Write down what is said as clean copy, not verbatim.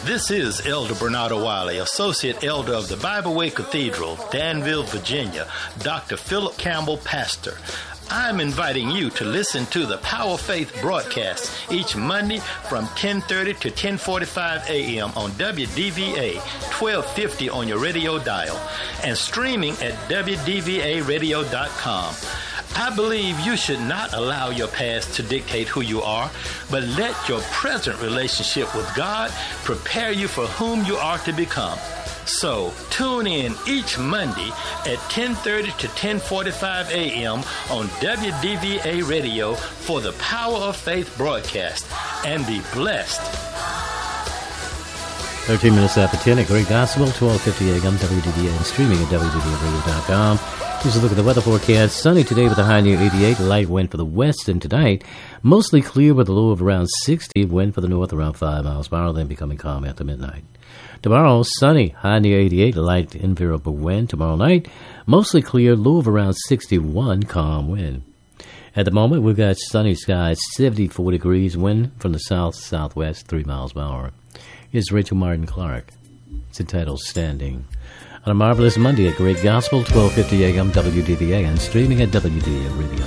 This is Elder Bernardo Wiley, Associate Elder of the Bible Way Cathedral, Danville, Virginia, Dr. Philip Campbell, Pastor. I'm inviting you to listen to the Power of Faith broadcast each Monday from 10:30 to 10:45 a.m. on WDVA 1250 on your radio dial and streaming at WDVAradio.com. I believe you should not allow your past to dictate who you are, but let your present relationship with God prepare you for whom you are to become. So, tune in each Monday at 10:30 to 10:45 a.m. on WDVA Radio for the Power of Faith broadcast, and be blessed. 13 minutes after 10 at Great Gospel, 1250 a.m. WDVA, and streaming at WDVAradio.com. Here's a look at the weather forecast. Sunny today with a high near 88, light wind for the west, and tonight mostly clear with a low of around 60, wind for the north around 5 miles per hour, then becoming calm after midnight. Tomorrow, sunny, high near 88, light invariable wind. Tomorrow night, mostly clear, low of around 61, calm wind. At the moment, we've got sunny skies, 74 degrees, wind from the south-southwest, 3 miles per hour. Here's Rachel Martin Clark. It's entitled Standing. On a marvelous Monday at Great Gospel, 1250 a.m. WDVA, and streaming at WDVA Radio.